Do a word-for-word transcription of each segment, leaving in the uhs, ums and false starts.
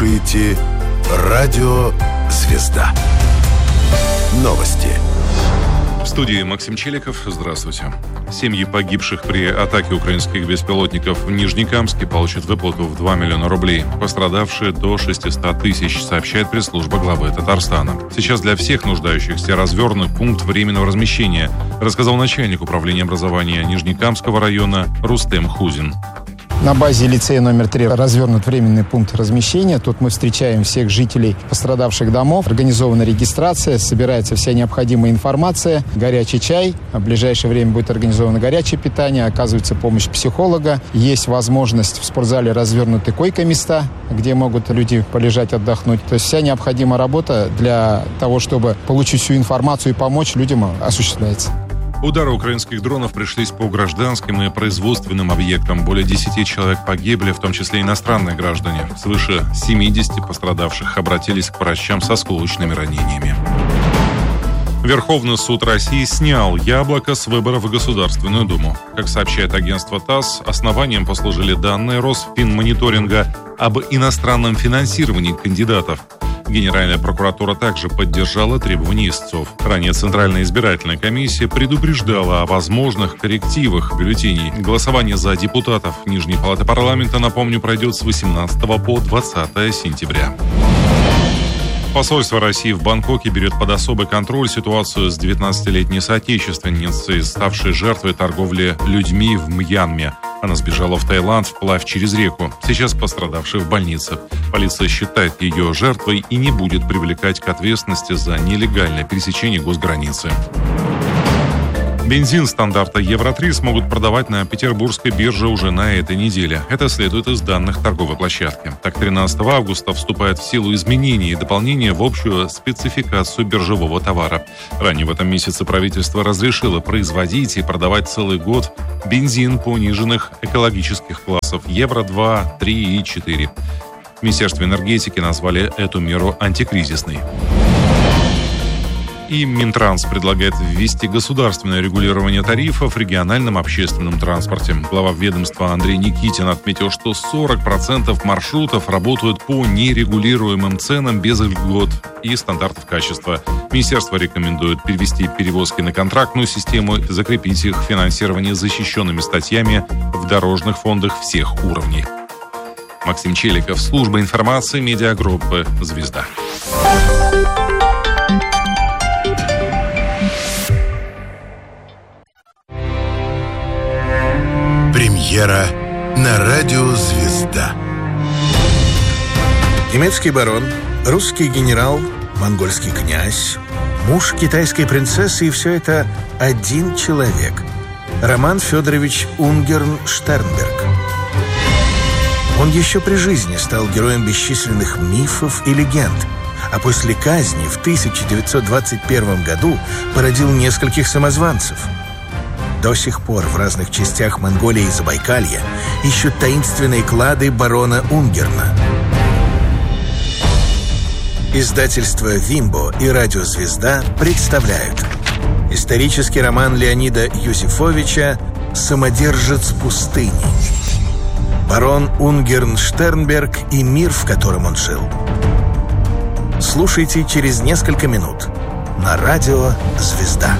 слушаете «Радио Звезда». Новости. В студии Максим Челиков. Здравствуйте. Семьи погибших при атаке украинских беспилотников в Нижнекамске получат выплату в два миллиона рублей. Пострадавшие до шестьсот тысяч, сообщает пресс-служба главы Татарстана. Сейчас для всех нуждающихся развернут пункт временного размещения, рассказал начальник управления образования Нижнекамского района Рустем Хузин. На базе лицея номер три развернут временный пункт размещения. Тут мы встречаем всех жителей пострадавших домов. Организована регистрация, собирается вся необходимая информация, горячий чай. В ближайшее время будет организовано горячее питание, оказывается помощь психолога. Есть возможность в спортзале развернуты койко-места, где могут люди полежать, отдохнуть. То есть вся необходимая работа для того, чтобы получить всю информацию и помочь людям, осуществляется. Удары украинских дронов пришлись по гражданским и производственным объектам. Более десяти человек погибли, в том числе иностранные граждане. Свыше семидесяти пострадавших обратились к врачам с осколочными ранениями. Верховный суд России снял яблоко с выборов в Государственную Думу. Как сообщает агентство ТАСС, основанием послужили данные Росфинмониторинга об иностранном финансировании кандидатов. Генеральная прокуратура также поддержала требования истцов. Ранее Центральная избирательная комиссия предупреждала о возможных коррективах бюллетеней. Голосование за депутатов Нижней палаты парламента, напомню, пройдет с восемнадцатого по двадцатое сентября. Посольство России в Бангкоке берет под особый контроль ситуацию с девятнадцатилетней соотечественницей, ставшей жертвой торговли людьми в Мьянме. Она сбежала в Таиланд вплавь через реку. Сейчас пострадавшая в больнице. Полиция считает ее жертвой и не будет привлекать к ответственности за нелегальное пересечение госграницы. Бензин стандарта евро три смогут продавать на петербургской бирже уже на этой неделе. Это следует из данных торговой площадки. Так, тринадцатого августа вступает в силу изменения и дополнения в общую спецификацию биржевого товара. Ранее в этом месяце правительство разрешило производить и продавать целый год бензин пониженных экологических классов евро два, три и четыре. В Министерстве энергетики назвали эту меру антикризисной. И Минтранс предлагает ввести государственное регулирование тарифов в региональном общественном транспорте. Глава ведомства Андрей Никитин отметил, что сорок процентов маршрутов работают по нерегулируемым ценам без льгот и стандартов качества. Министерство рекомендует перевести перевозки на контрактную систему и закрепить их финансирование защищенными статьями в дорожных фондах всех уровней. Максим Челиков, служба информации медиагруппы «Звезда». Премьера на радио «Звезда». Немецкий барон, русский генерал, монгольский князь, муж китайской принцессы, и все это один человек – Роман Федорович Унгерн-Штернберг. Он еще при жизни стал героем бесчисленных мифов и легенд, а после казни в тысяча девятьсот двадцать первом году породил нескольких самозванцев. До сих пор в разных частях Монголии и Забайкалья ищут таинственные клады барона Унгерна. Издательство «Вимбо» и радио «Звезда» представляют исторический роман Леонида Юзефовича «Самодержец пустыни». Барон Унгерн-Штернберг и мир, в котором он жил. Слушайте через несколько минут на радио «Звезда».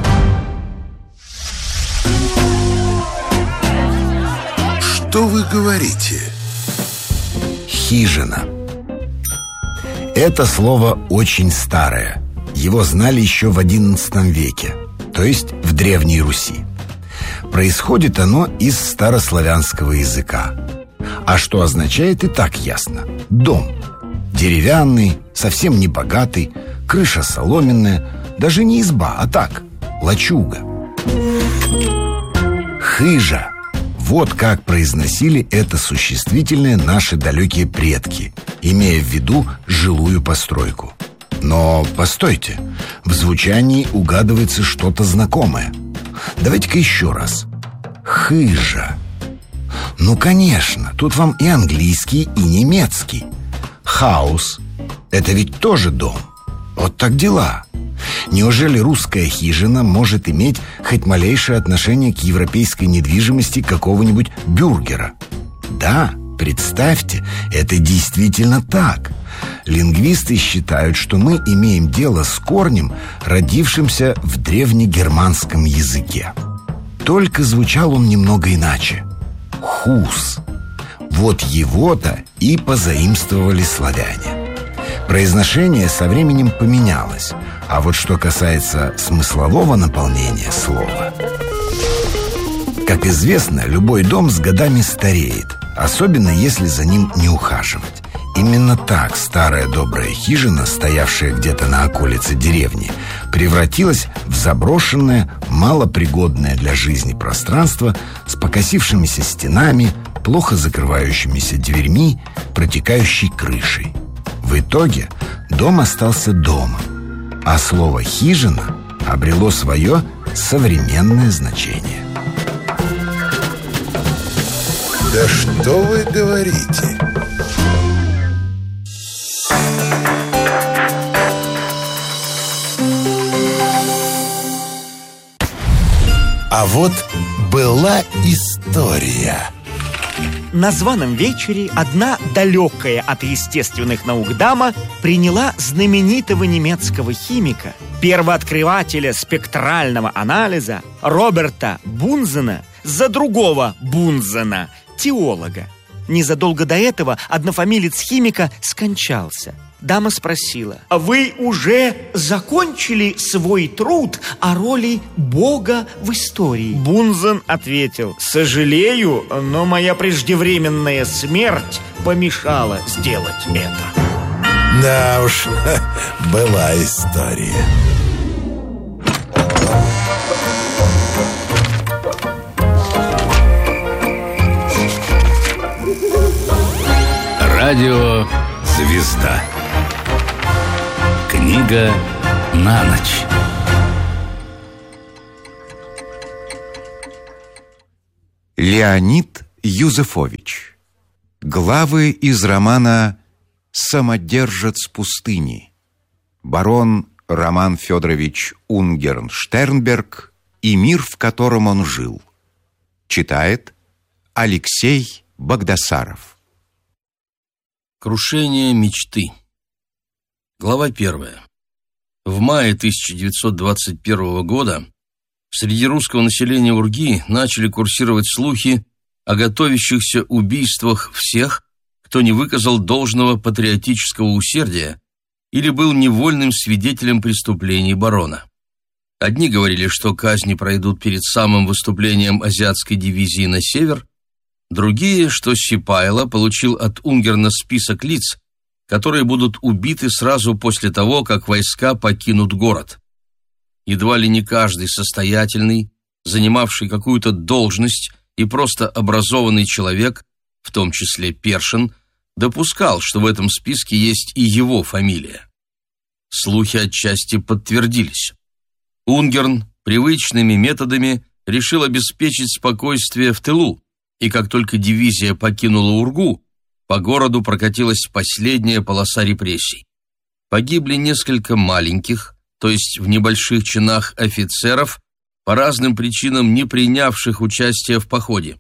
Что вы говорите? Хижина. Это слово очень старое. Его знали еще в одиннадцатом веке, то есть в Древней Руси. Происходит оно из старославянского языка. А что означает, и так ясно. Дом. Деревянный, совсем не богатый, крыша соломенная, даже не изба, а так, лачуга. Хижа. Вот как произносили это существительное наши далекие предки, имея в виду жилую постройку. Но постойте, в звучании угадывается что-то знакомое. Давайте-ка еще раз. Хижа. Ну, конечно, тут вам и английский, и немецкий. Хаус – это ведь тоже дом. Вот так дела. Неужели русская хижина может иметь хоть малейшее отношение к европейской недвижимости какого-нибудь бюргера? Да, представьте, это действительно так. Лингвисты считают, что мы имеем дело с корнем, родившимся в древнегерманском языке. Только звучал он немного иначе. Хус. Вот его-то и позаимствовали славяне. Произношение со временем поменялось, а вот что касается смыслового наполнения слова... Как известно, любой дом с годами стареет, особенно если за ним не ухаживать. Именно так старая добрая хижина, стоявшая где-то на околице деревни, превратилась в заброшенное, малопригодное для жизни пространство с покосившимися стенами, плохо закрывающимися дверьми, протекающей крышей. В итоге дом остался домом, а слово «хижина» обрело свое современное значение. Да что вы говорите? А вот была история. На званом вечере одна далекая от естественных наук дама приняла знаменитого немецкого химика, первооткрывателя спектрального анализа Роберта Бунзена за другого Бунзена, теолога. Незадолго до этого однофамилец химика скончался. Дама спросила: «А вы уже закончили свой труд о роли Бога в истории?» Бунзен ответил: «Сожалею, но моя преждевременная смерть помешала сделать это». Да уж, была история. Радио «Звезда». Книга на ночь. Леонид Юзефович. Главы из романа «Самодержец пустыни». Барон Роман Федорович Унгерн-Штернберг и мир, в котором он жил. Читает Алексей Багдасаров. Крушение мечты. Глава первая. В мае тысяча девятьсот двадцать первого года среди русского населения Урги начали курсировать слухи о готовящихся убийствах всех, кто не выказал должного патриотического усердия или был невольным свидетелем преступлений барона. Одни говорили, что казни пройдут перед самым выступлением азиатской дивизии на север, другие, что Сипайло получил от Унгерна список лиц, которые будут убиты сразу после того, как войска покинут город. Едва ли не каждый состоятельный, занимавший какую-то должность и просто образованный человек, в том числе Першин, допускал, что в этом списке есть и его фамилия. Слухи отчасти подтвердились. Унгерн привычными методами решил обеспечить спокойствие в тылу, и как только дивизия покинула Ургу, по городу прокатилась последняя полоса репрессий. Погибли несколько маленьких, то есть в небольших чинах офицеров, по разным причинам не принявших участия в походе.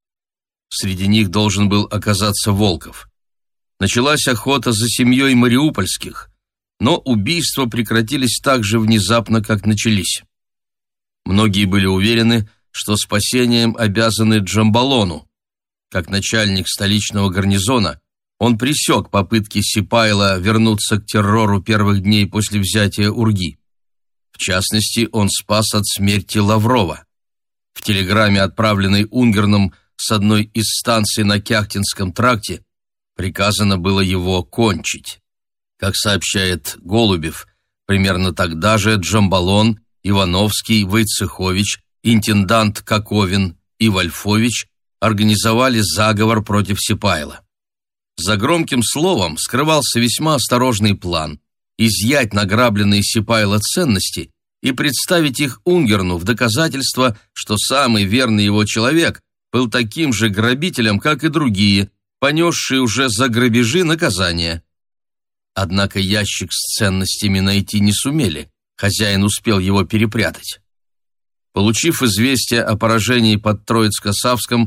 Среди них должен был оказаться Волков. Началась охота за семьей мариупольских, но убийства прекратились так же внезапно, как начались. Многие были уверены, что спасением обязаны Джамбалону. Как начальник столичного гарнизона, он пресек попытки Сипайла вернуться к террору первых дней после взятия Урги. В частности, он спас от смерти Лаврова. В телеграмме, отправленной Унгерном с одной из станций на Кяхтинском тракте, приказано было его кончить. Как сообщает Голубев, примерно тогда же Джамбалон, Ивановский, Войцехович, интендант Коковин и Вольфович организовали заговор против Сипайла. За громким словом скрывался весьма осторожный план – изъять награбленные Сипайло ценности и представить их Унгерну в доказательство, что самый верный его человек был таким же грабителем, как и другие, понесшие уже за грабежи наказание. Однако ящик с ценностями найти не сумели, хозяин успел его перепрятать. Получив известие о поражении под Троицко-Савском,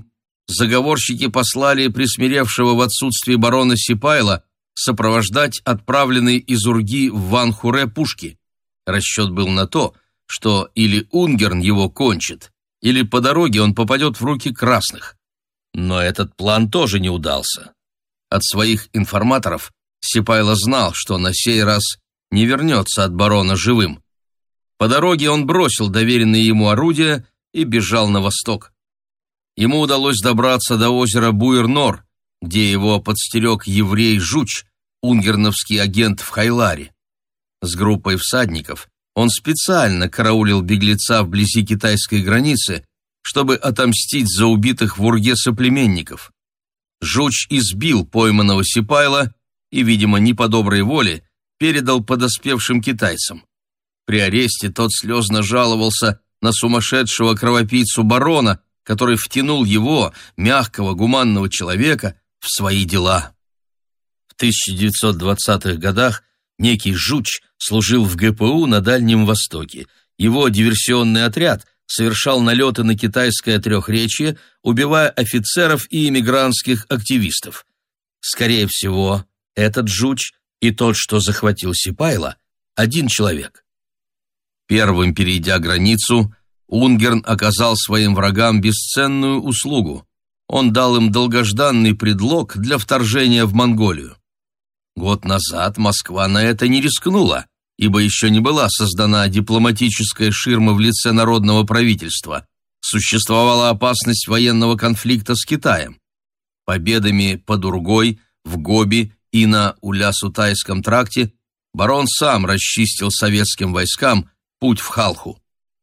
заговорщики послали присмиревшего в отсутствие барона Сипайла сопровождать отправленные из Урги в Ван-Хуре пушки. Расчет был на то, что или Унгерн его кончит, или по дороге он попадет в руки красных. Но этот план тоже не удался. От своих информаторов Сипайло знал, что на сей раз не вернется от барона живым. По дороге он бросил доверенные ему орудия и бежал на восток. Ему удалось добраться до озера Буэр-Нор, где его подстерег еврей Жуч, унгерновский агент в Хайларе. С группой всадников он специально караулил беглеца вблизи китайской границы, чтобы отомстить за убитых в Урге соплеменников. Жуч избил пойманного Сипайла и, видимо, не по доброй воле, передал подоспевшим китайцам. При аресте тот слезно жаловался на сумасшедшего кровопийцу барона, который втянул его, мягкого, гуманного человека, в свои дела. В тысяча девятьсот двадцатых годах некий Жуч служил в ГПУ на Дальнем Востоке. Его диверсионный отряд совершал налеты на китайское трехречье, убивая офицеров и эмигрантских активистов. Скорее всего, этот Жуч и тот, что захватил Сипайла, один человек. Первым перейдя границу, Унгерн оказал своим врагам бесценную услугу. Он дал им долгожданный предлог для вторжения в Монголию. Год назад Москва на это не рискнула, ибо еще не была создана дипломатическая ширма в лице народного правительства. Существовала опасность военного конфликта с Китаем. Победами под Ургой, в Гоби и на Улясутайском тракте барон сам расчистил советским войскам путь в Халху.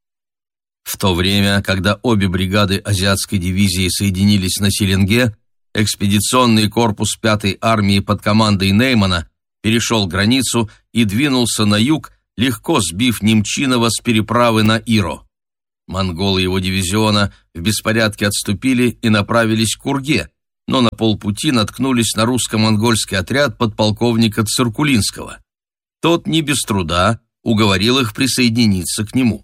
В то время, когда обе бригады азиатской дивизии соединились на Селенге, экспедиционный корпус пятой армии под командой Неймана перешел границу и двинулся на юг, легко сбив Немчинова с переправы на Иро. Монголы его дивизиона в беспорядке отступили и направились к Урге, но на полпути наткнулись на русско-монгольский отряд подполковника Циркулинского. Тот не без труда уговорил их присоединиться к нему.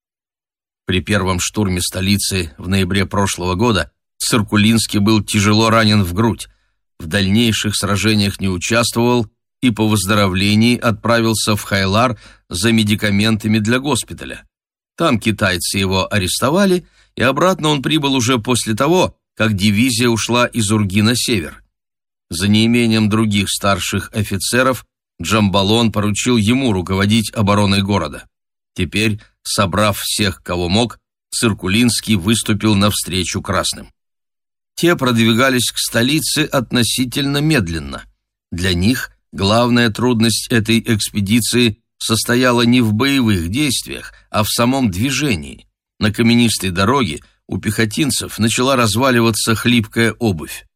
При первом штурме столицы в ноябре прошлого года Циркулинский был тяжело ранен в грудь, в дальнейших сражениях не участвовал и по выздоровлении отправился в Хайлар за медикаментами для госпиталя. Там китайцы его арестовали, и обратно он прибыл уже после того, как дивизия ушла из Урги на север. За неимением других старших офицеров Джамбалон поручил ему руководить обороной города. Теперь, собрав всех, кого мог, Циркулинский выступил навстречу красным. Те продвигались к столице относительно медленно. Для них главная трудность этой экспедиции состояла не в боевых действиях, а в самом движении. На каменистой дороге у пехотинцев начала разваливаться хлипкая обувь.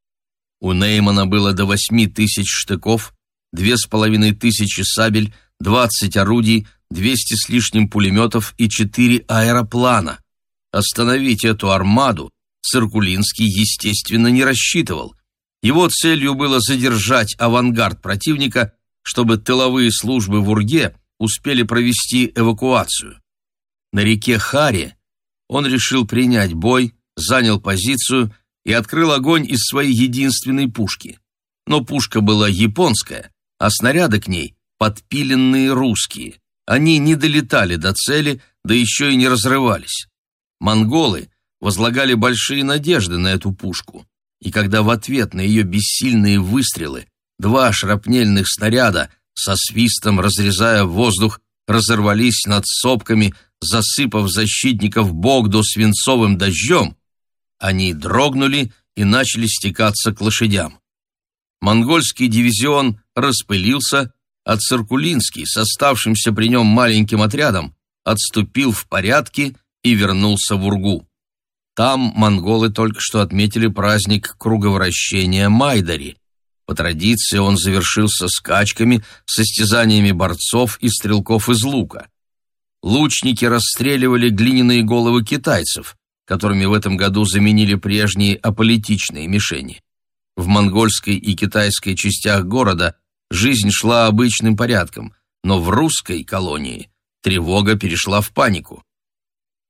У Неймана было до восьми тысяч штыков, две с половиной тысячи сабель, двадцать орудий, двести с лишним пулеметов и четыре аэроплана. Остановить эту армаду Циркулинский, естественно, не рассчитывал. Его целью было задержать авангард противника, чтобы тыловые службы в Урге успели провести эвакуацию. На реке Харе он решил принять бой, занял позицию и открыл огонь из своей единственной пушки. Но пушка была японская, а снаряды к ней подпиленные русские. Они не долетали до цели, да еще и не разрывались. Монголы возлагали большие надежды на эту пушку, и когда в ответ на ее бессильные выстрелы два шрапнельных снаряда, со свистом разрезая воздух, разорвались над сопками, засыпав защитников Богду свинцовым дождем, они дрогнули и начали стекаться к лошадям. Монгольский дивизион распылился, а Циркулинский с оставшимся при нем маленьким отрядом отступил в порядке и вернулся в Ургу. Там монголы только что отметили праздник круговращения Майдари. По традиции он завершился скачками, состязаниями борцов и стрелков из лука. Лучники расстреливали глиняные головы китайцев, которыми в этом году заменили прежние аполитичные мишени. В монгольской и китайской частях города жизнь шла обычным порядком, но в русской колонии тревога перешла в панику.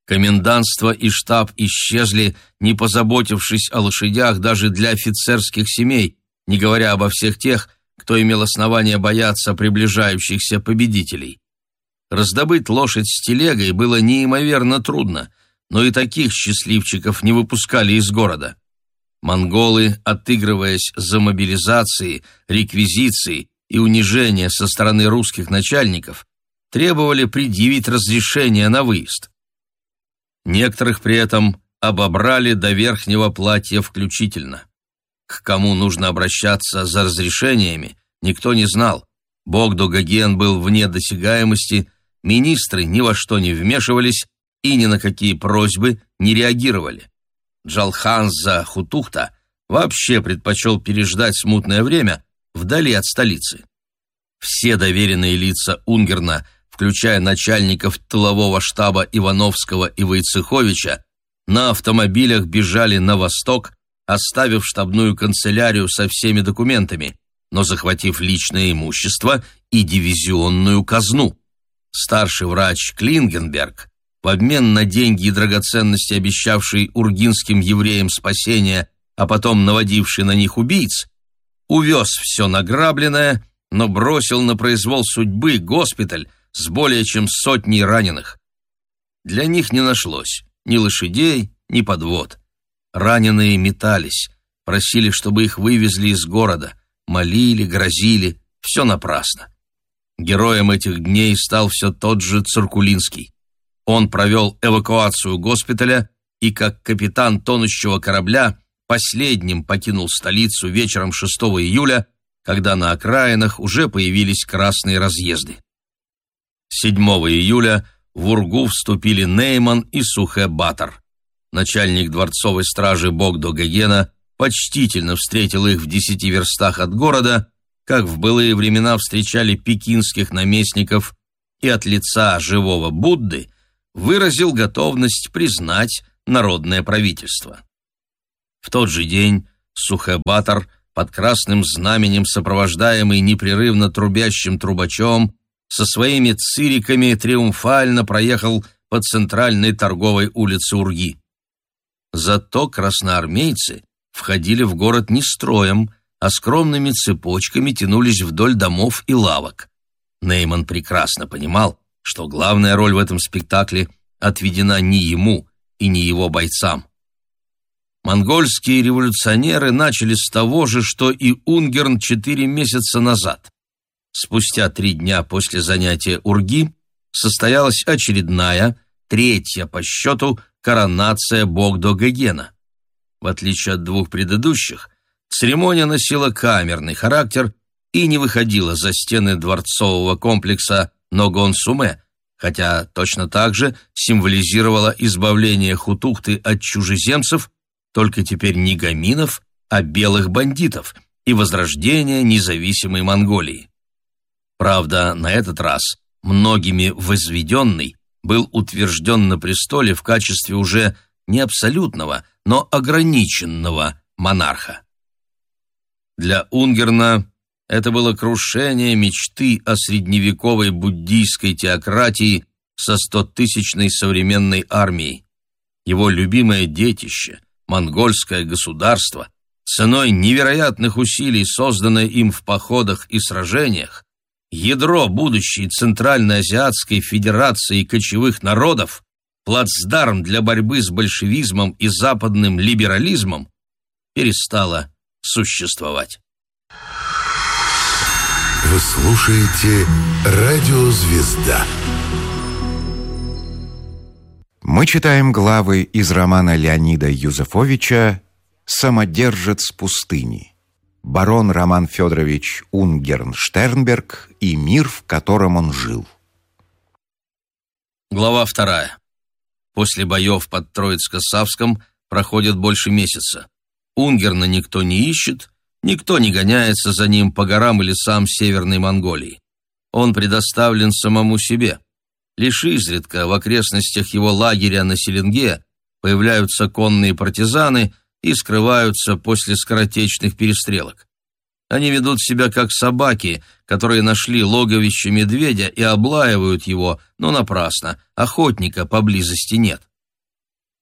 Комендантство и штаб исчезли, не позаботившись о лошадях даже для офицерских семей, не говоря обо всех тех, кто имел основание бояться приближающихся победителей. Раздобыть лошадь с телегой было неимоверно трудно, но и таких счастливчиков не выпускали из города. Монголы, отыгрываясь за мобилизации, реквизиции и унижения со стороны русских начальников, требовали предъявить разрешение на выезд. Некоторых при этом обобрали до верхнего платья включительно. К кому нужно обращаться за разрешениями, никто не знал. Богдо-Гоген был вне досягаемости, министры ни во что не вмешивались и ни на какие просьбы не реагировали. Джалханза Хутухта вообще предпочел переждать смутное время вдали от столицы. Все доверенные лица Унгерна, включая начальников тылового штаба Ивановского и Войцеховича, на автомобилях бежали на восток, оставив штабную канцелярию со всеми документами, но захватив личное имущество и дивизионную казну. Старший врач Клингенберг, в обмен на деньги и драгоценности, обещавший ургинским евреям спасение, а потом наводивший на них убийц, увез все награбленное, но бросил на произвол судьбы госпиталь с более чем сотней раненых. Для них не нашлось ни лошадей, ни подвод. Раненые метались, просили, чтобы их вывезли из города, молили, грозили, все напрасно. Героем этих дней стал все тот же Циркулинский. Он провел эвакуацию госпиталя и, как капитан тонущего корабля, последним покинул столицу вечером шестого июля, когда на окраинах уже появились красные разъезды. седьмого июля в Ургу вступили Нейман и Сухэ-Батор. Начальник дворцовой стражи Богдо-Гогена почтительно встретил их в десяти верстах от города, как в былые времена встречали пекинских наместников, и от лица живого Будды выразил готовность признать народное правительство. В тот же день Сухэ-Батор, под красным знаменем, сопровождаемый непрерывно трубящим трубачом, со своими цириками триумфально проехал по центральной торговой улице Урги. Зато красноармейцы входили в город не строем, а скромными цепочками тянулись вдоль домов и лавок. Нейман прекрасно понимал, что главная роль в этом спектакле отведена не ему и не его бойцам. Монгольские революционеры начали с того же, что и Унгерн четыре месяца назад. Спустя три дня после занятия Урги состоялась очередная, третья по счету, коронация Богдо-Гогена. В отличие от двух предыдущих, церемония носила камерный характер и не выходила за стены дворцового комплекса Ногон-Суме, хотя точно так же символизировала избавление Хутухты от чужеземцев, только теперь не гаминов, а белых бандитов, и возрождение независимой Монголии. Правда, на этот раз многими возведенный был утвержден на престоле в качестве уже не абсолютного, но ограниченного монарха. Для Унгерна это было крушение мечты о средневековой буддийской теократии со стотысячной современной армией. Его любимое детище, монгольское государство, ценой невероятных усилий, созданное им в походах и сражениях, ядро будущей Центральноазиатской Федерации кочевых народов, плацдарм для борьбы с большевизмом и западным либерализмом, перестало существовать. Вы слушаете «Радио Звезда». Мы читаем главы из романа Леонида Юзефовича «Самодержец пустыни». Барон Роман Федорович Унгерн-Штернберг и мир, в котором он жил. Глава вторая. После боев под Троицко-Савском проходит больше месяца. Унгерна никто не ищет, никто не гоняется за ним по горам и лесам Северной Монголии. Он предоставлен самому себе. Лишь изредка в окрестностях его лагеря на Селенге появляются конные партизаны и скрываются после скоротечных перестрелок. Они ведут себя как собаки, которые нашли логовище медведя и облаивают его, но напрасно, охотника поблизости нет.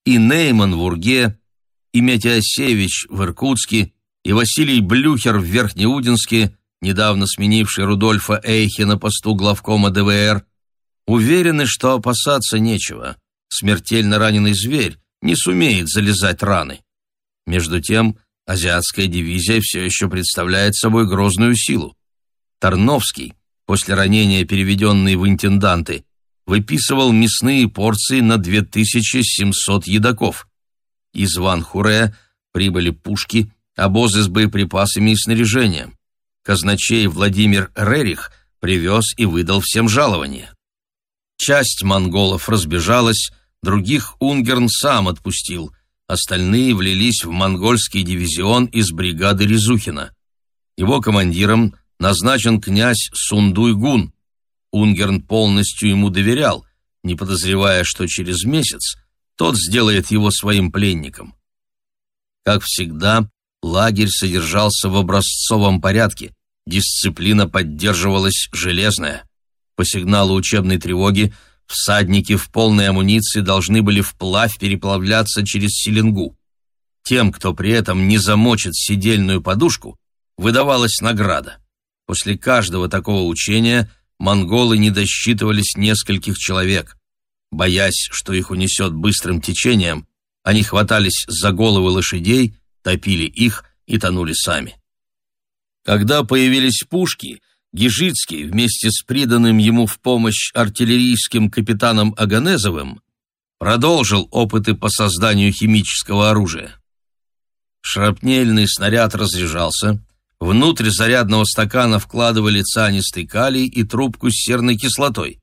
и Нейман в Урге, и Метиосевич в Иркутске, и Василий Блюхер в Верхнеудинске, недавно сменивший Рудольфа Эйхе на посту главкома дэ вэ эр, уверены, что опасаться нечего. Смертельно раненый зверь не сумеет залезать раны. Между тем, азиатская дивизия все еще представляет собой грозную силу. Тарновский, после ранения переведенный в интенданты, выписывал мясные порции на две тысячи семьсот едоков. Из Ван-Хуре прибыли пушки, обозы с боеприпасами и снаряжением. Казначей Владимир Рерих привез и выдал всем жалование. Часть монголов разбежалась, других Унгерн сам отпустил, остальные влились в монгольский дивизион из бригады Резухина. Его командиром назначен князь Сундуй-Гун. Унгерн полностью ему доверял, не подозревая, что через месяц тот сделает его своим пленником. Как всегда, лагерь содержался в образцовом порядке, дисциплина поддерживалась железная. По сигналу учебной тревоги всадники в полной амуниции должны были вплавь переплавляться через Селенгу. Тем, кто при этом не замочит седельную подушку, выдавалась награда. После каждого такого учения монголы не досчитывались нескольких человек. Боясь, что их унесет быстрым течением, они хватались за головы лошадей, топили их и тонули сами. Когда появились пушки, Гижицкий вместе с приданным ему в помощь артиллерийским капитаном Аганезовым продолжил опыты по созданию химического оружия. Шрапнельный снаряд разряжался, внутрь зарядного стакана вкладывали цианистый калий и трубку с серной кислотой.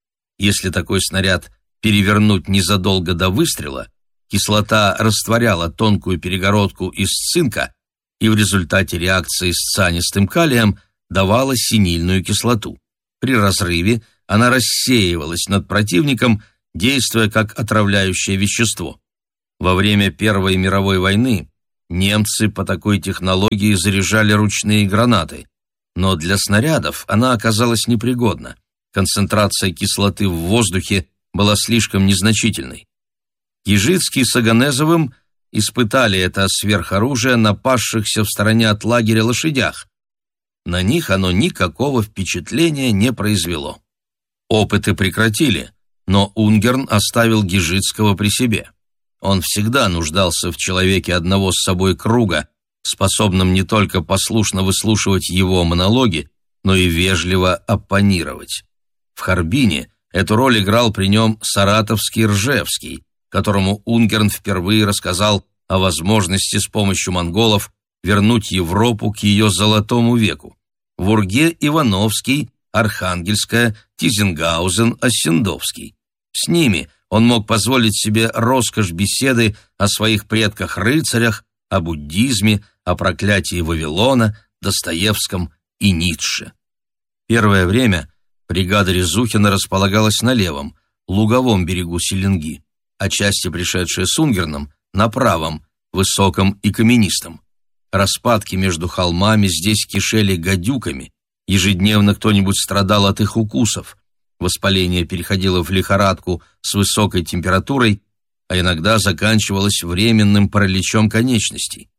Если такой снаряд перевернуть незадолго до выстрела, кислота растворяла тонкую перегородку из цинка и в результате реакции с цианистым калием давала синильную кислоту. При разрыве она рассеивалась над противником, действуя как отравляющее вещество. Во время Первой мировой войны немцы по такой технологии заряжали ручные гранаты, но для снарядов она оказалась непригодна. Концентрация кислоты в воздухе была слишком незначительной. Гижицкий с Аганезовым испытали это сверхоружие на пасшихся в стороне от лагеря лошадях. На них оно никакого впечатления не произвело. Опыты прекратили, но Унгерн оставил Гижицкого при себе. Он всегда нуждался в человеке одного с собой круга, способном не только послушно выслушивать его монологи, но и вежливо оппонировать. В Харбине эту роль играл при нем саратовский Ржевский, которому Унгерн впервые рассказал о возможности с помощью монголов вернуть Европу к ее золотому веку. В Урге Ивановский, Архангельская, Тизенгаузен, Оссендовский. С ними он мог позволить себе роскошь беседы о своих предках-рыцарях, о буддизме, о проклятии Вавилона, Достоевском и Ницше. Первое время бригада Резухина располагалась на левом, луговом берегу Селенги, а части, пришедшие с Унгерном, на правом, высоком и каменистом. Распадки между холмами здесь кишели гадюками, ежедневно кто-нибудь страдал от их укусов. Воспаление переходило в лихорадку с высокой температурой, а иногда заканчивалось временным параличом конечностей.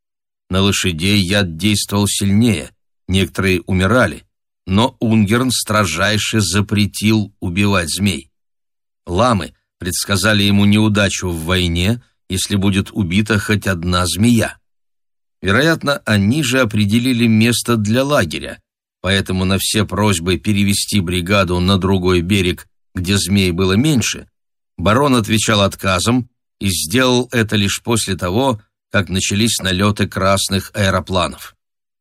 На лошадей яд действовал сильнее, некоторые умирали, но Унгерн строжайше запретил убивать змей. Ламы предсказали ему неудачу в войне, если будет убита хоть одна змея. Вероятно, они же определили место для лагеря, поэтому на все просьбы перевести бригаду на другой берег, где змей было меньше, барон отвечал отказом и сделал это лишь после того, как начались налеты красных аэропланов.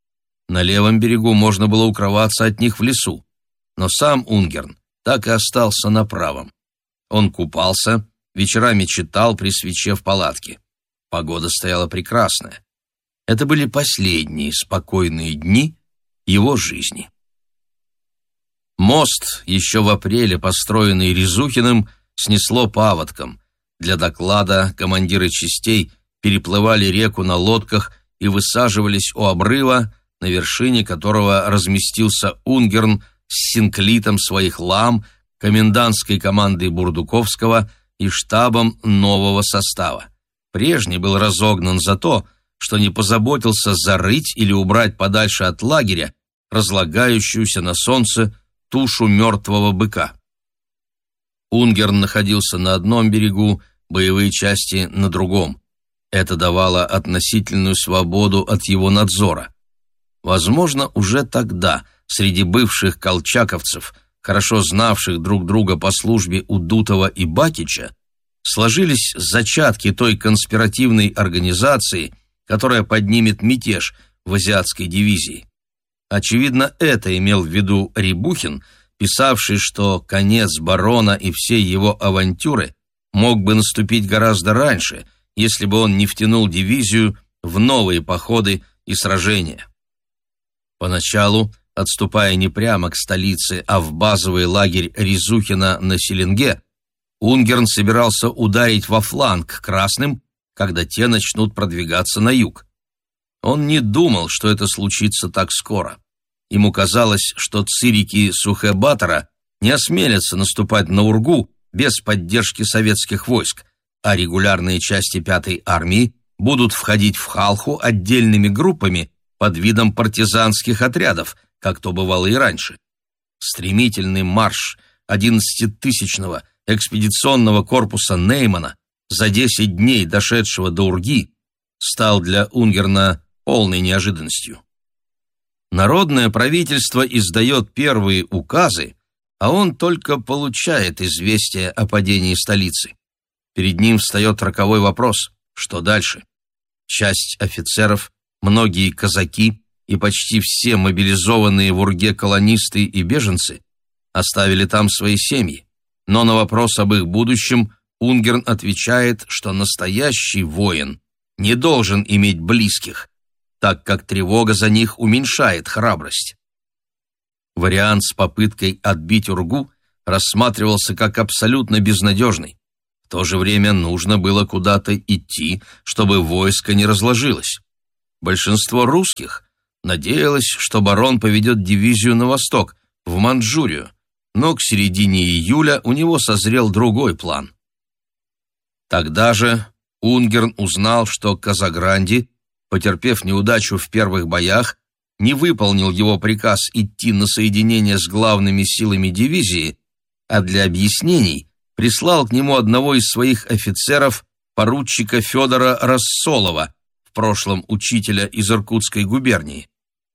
На левом берегу можно было укрываться от них в лесу, но сам Унгерн так и остался на правом. Он купался, вечерами читал при свече в палатке. Погода стояла прекрасная. Это были последние спокойные дни его жизни. Мост, еще в апреле построенный Резухиным, снесло паводком. Для доклада командиры частей переплывали реку на лодках и высаживались у обрыва, на вершине которого разместился Унгерн с синклитом своих лам, комендантской командой Бурдуковского, и штабом нового состава. Прежний был разогнан за то, что не позаботился зарыть или убрать подальше от лагеря разлагающуюся на солнце тушу мертвого быка. Унгерн находился на одном берегу, боевые части на другом. Это давало относительную свободу от его надзора. Возможно, уже тогда среди бывших колчаковцев, хорошо знавших друг друга по службе у Дутова и Бакича, сложились зачатки той конспиративной организации, которая поднимет мятеж в азиатской дивизии. Очевидно, это имел в виду Рябухин, писавший, что конец барона и всей его авантюры мог бы наступить гораздо раньше, если бы он не втянул дивизию в новые походы и сражения. Поначалу, отступая не прямо к столице, а в базовый лагерь Резухина на Селенге, Унгерн собирался ударить во фланг красным, когда те начнут продвигаться на юг. Он не думал, что это случится так скоро. Ему казалось, что цирики Сухэ-Батора не осмелятся наступать на Ургу без поддержки советских войск, а регулярные части пятой армии будут входить в Халху отдельными группами под видом партизанских отрядов, как то бывало и раньше. Стремительный марш одиннадцатитысячного экспедиционного корпуса Неймана, за десять дней дошедшего до Урги, стал для Унгерна полной неожиданностью. Народное правительство издает первые указы, а он только получает известие о падении столицы. Перед ним встает роковой вопрос: что дальше? Часть офицеров, многие казаки и почти все мобилизованные в Урге колонисты и беженцы оставили там свои семьи, но на вопрос об их будущем Унгерн отвечает, что настоящий воин не должен иметь близких, так как тревога за них уменьшает храбрость. Вариант с попыткой отбить Ургу рассматривался как абсолютно безнадежный. В то же время нужно было куда-то идти, чтобы войско не разложилось. Большинство русских надеялось, что барон поведет дивизию на восток, в Манчжурию, но к середине июля у него созрел другой план. Тогда же Унгерн узнал, что Казагранди, потерпев неудачу в первых боях, не выполнил его приказ идти на соединение с главными силами дивизии, а для объяснений прислал к нему одного из своих офицеров, поручика Федора Рассолова, в прошлом учителя из Иркутской губернии.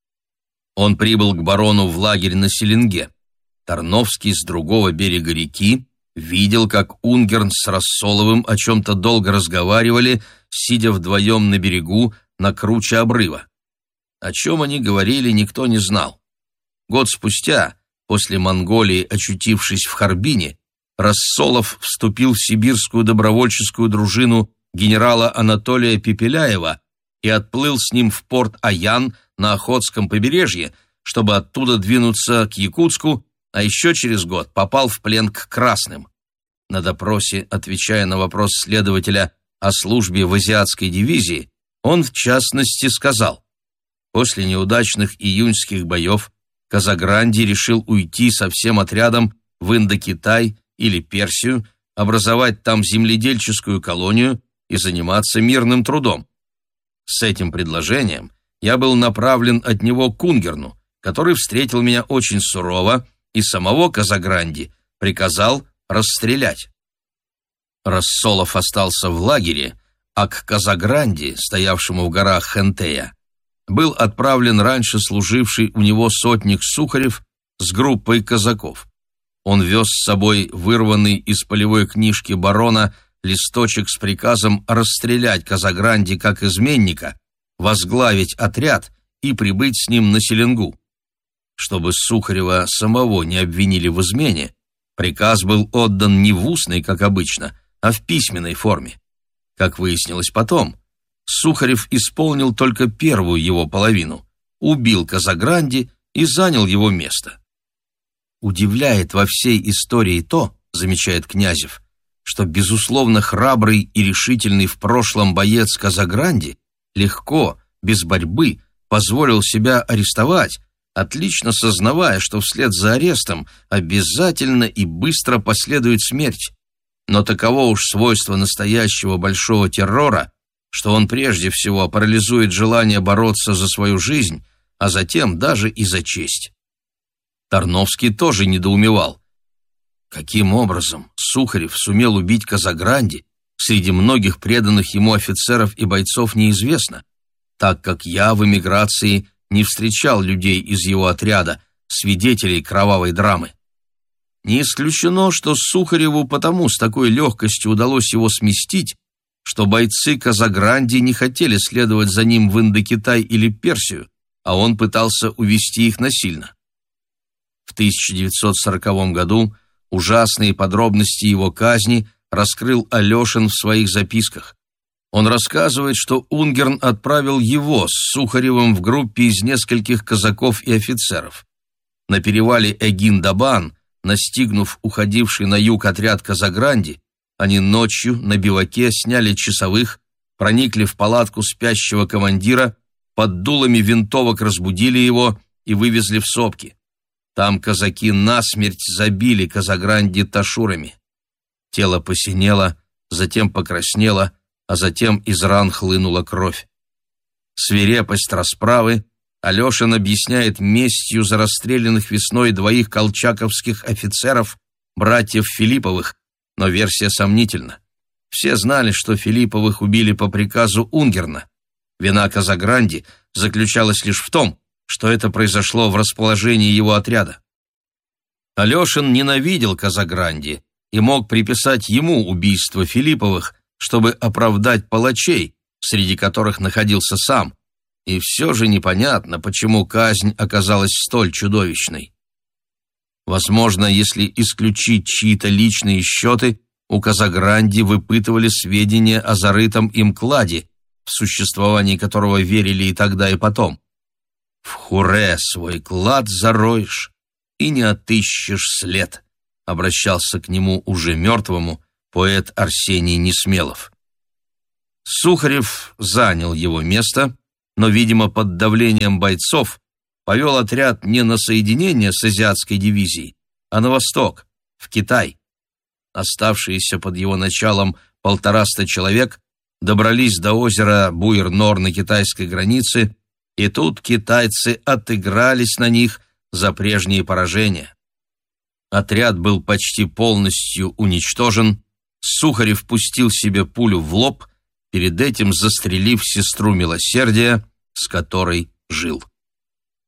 Он прибыл к барону в лагерь на Селенге. Тарновский с другого берега реки видел, как Унгерн с Рассоловым о чем-то долго разговаривали, сидя вдвоем на берегу на круче обрыва. О чем они говорили, никто не знал. Год спустя, после Монголии, очутившись в Харбине, Рассолов вступил в сибирскую добровольческую дружину генерала Анатолия Пепеляева и отплыл с ним в порт Аян на Охотском побережье, чтобы оттуда двинуться к Якутску, а еще через год попал в плен к красным. На допросе, отвечая на вопрос следователя о службе в азиатской дивизии, он в частности сказал: после неудачных июньских боев Казагранди решил уйти со всем отрядом в Индокитай или Персию, образовать там земледельческую колонию и заниматься мирным трудом. С этим предложением я был направлен от него к Унгерну, который встретил меня очень сурово и самого Казагранди приказал расстрелять. Рассолов остался в лагере, а к Казагранди, стоявшему в горах Хентея, был отправлен раньше служивший у него сотник Сухарев с группой казаков. Он вез с собой вырванный из полевой книжки барона листочек с приказом расстрелять Казагранди как изменника, возглавить отряд и прибыть с ним на Селенгу. Чтобы Сухарева самого не обвинили в измене, приказ был отдан не в устной, как обычно, а в письменной форме. Как выяснилось потом, Сухарев исполнил только первую его половину, убил Казагранди и занял его место. Удивляет во всей истории то, замечает Князев, что, безусловно, храбрый и решительный в прошлом боец Казагранди легко, без борьбы, позволил себя арестовать, отлично сознавая, что вслед за арестом обязательно и быстро последует смерть. Но таково уж свойство настоящего большого террора, что он прежде всего парализует желание бороться за свою жизнь, а затем даже и за честь. Тарновский тоже недоумевал. Каким образом Сухарев сумел убить Казагранди, среди многих преданных ему офицеров и бойцов неизвестно, так как я в эмиграции не встречал людей из его отряда, свидетелей кровавой драмы. Не исключено, что Сухареву потому с такой легкостью удалось его сместить, что бойцы Казагранди не хотели следовать за ним в Индокитай или Персию, а он пытался увести их насильно. В тысяча девятьсот сороковом году ужасные подробности его казни раскрыл Алешин в своих записках. Он рассказывает, что Унгерн отправил его с Сухаревым в группе из нескольких казаков и офицеров. На перевале Эгин-Дабан, настигнув уходивший на юг отряд Казагранди, они ночью на биваке сняли часовых, проникли в палатку спящего командира, под дулами винтовок разбудили его и вывезли в сопки. Там казаки насмерть забили Казагранди ташурами. Тело посинело, затем покраснело, а затем из ран хлынула кровь. Свирепость расправы Алешин объясняет местью за расстрелянных весной двоих колчаковских офицеров, братьев Филипповых, но версия сомнительна. Все знали, что Филипповых убили по приказу Унгерна. Вина Казагранди заключалась лишь в том, что это произошло в расположении его отряда. Алешин ненавидел Казагранди и мог приписать ему убийство Филипповых, чтобы оправдать палачей, среди которых находился сам, и все же непонятно, почему казнь оказалась столь чудовищной. Возможно, если исключить чьи-то личные счеты, у Казагранди выпытывали сведения о зарытом им кладе, в существовании которого верили и тогда, и потом. «В Хуре свой клад зароешь, и не отыщешь след», обращался к нему уже мертвому поэт Арсений Несмелов. Сухарев занял его место, но, видимо, под давлением бойцов повел отряд не на соединение с азиатской дивизией, а на восток, в Китай. Оставшиеся под его началом полтораста человек добрались до озера Буйр-Нор на китайской границе, и тут китайцы отыгрались на них за прежние поражения. Отряд был почти полностью уничтожен, Сухарев пустил себе пулю в лоб, перед этим застрелив сестру Милосердия, с которой жил.